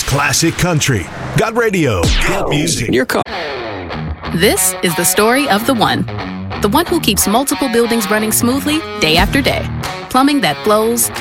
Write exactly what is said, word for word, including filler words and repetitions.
Classic country. Got radio. Got music. Your car. This is the story of the one. The one who keeps multiple buildings running smoothly day after day. Plumbing that flows